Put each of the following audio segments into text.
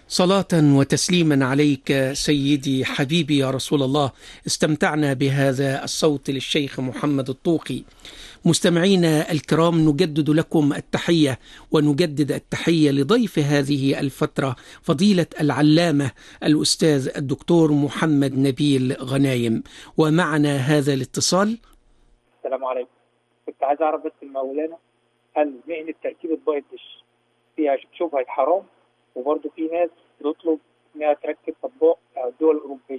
صلاة وتسليما عليك سيدي حبيبي يا رسول الله. استمتعنا بهذا الصوت للشيخ محمد الطوقي. مستمعينا الكرام، نجدد لكم التحية ونجدد التحية لضيف هذه الفترة فضيلة العلامة الأستاذ الدكتور محمد نبيل غنايم، ومعنا هذا الاتصال. السلام عليكم. كنت عايز أعرف بس المولانا، هل مهنة تركيب أطباق الدش فيها شبهة حرام؟ وبرضه في ناس بتطلب إنها تركب أطباق الدول الأوروبية.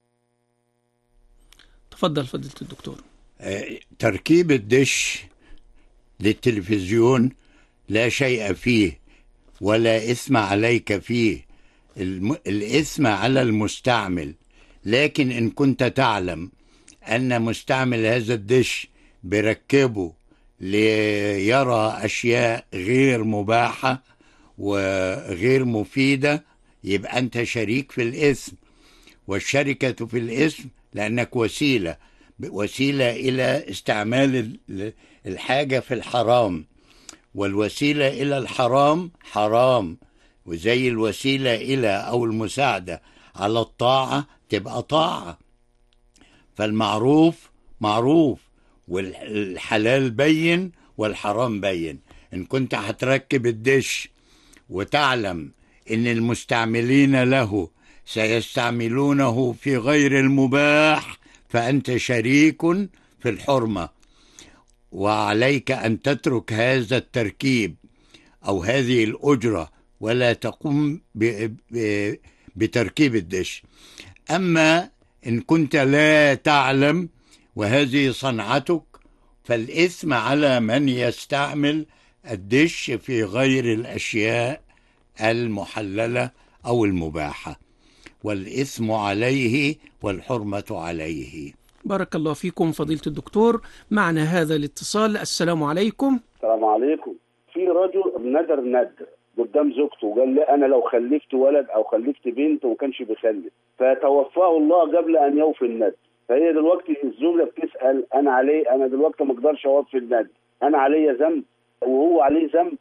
تفضل فضيلة الدكتور. تركيب الدش للتلفزيون لا شيء فيه ولا إثم عليك فيه، الإثم على المستعمل. لكن إن كنت تعلم أن مستعمل هذا الدش بركبه ليرى أشياء غير مباحة وغير مفيدة، يبقى أنت شريك في الإثم، والشركة في الإثم لأنك وسيلة إلى استعمال الحاجة في الحرام، والوسيلة إلى الحرام حرام، وزي الوسيلة إلى أو المساعدة على الطاعة تبقى طاعة. فالمعروف معروف، والحلال بين والحرام بين. إن كنت هتركب الدش وتعلم إن المستعملين له سيستعملونه في غير المباح، فأنت شريك في الحرمة، وعليك أن تترك هذا التركيب أو هذه الأجرة ولا تقوم بتركيب الدش. أما إن كنت لا تعلم وهذه صنعتك، فالإثم على من يستعمل الدش في غير الأشياء المحللة أو المباحة، والإثم عليه والحرمة عليه. بارك الله فيكم فضيلة الدكتور. معنا هذا الاتصال. السلام عليكم. السلام عليكم. في رجل ندر قدام زوجته وقال لي أنا لو خلفت ولد أو خلفت بنت وما كانش بيخلف، فتوفاه الله قبل أن يوفي الندر. فهي دلوقتي الزوجة بتسأل أنا دلوقتي ما أقدرش أوفي الندر، أنا علي ذنب وهو عليه ذنب؟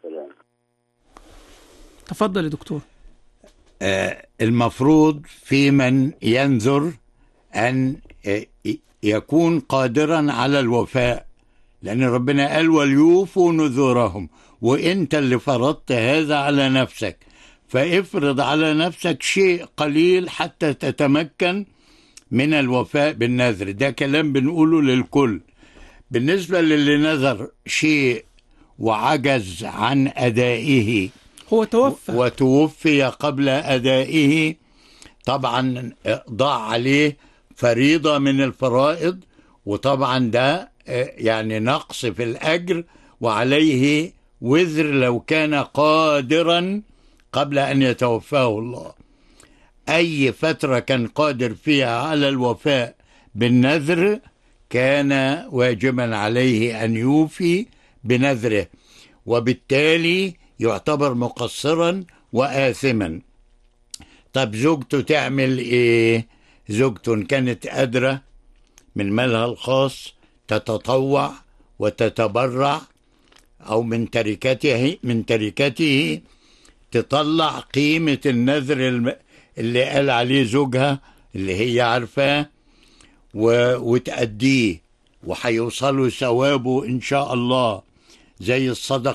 تفضل يا دكتور. المفروض في من ينذر أن يكون قادرا على الوفاء، لأن ربنا قال وليوفوا نذورهم، وإنت اللي فرضت هذا على نفسك، فافرض على نفسك شيء قليل حتى تتمكن من الوفاء بالنذر. ده كلام بنقوله للكل. بالنسبة للي نذر شيء وعجز عن أدائه هو وتوفي قبل أدائه، طبعا ضاع عليه فريضة من الفرائض، وطبعا ده يعني نقص في الأجر، وعليه وزر لو كان قادرا قبل أن يتوفاه الله. أي فترة كان قادر فيها على الوفاء بالنذر كان واجبا عليه أن يوفي بنذره، وبالتالي يعتبر مقصرا وآثما. طب زوجته تعمل إيه؟ زوجته كانت قادرة من مالها الخاص تتطوع وتتبرع، أو من تركته تطلع قيمة النذر اللي قال عليه زوجها اللي هي عارفاه وتأديه، وحيوصلوا ثوابه إن شاء الله زي الصدقة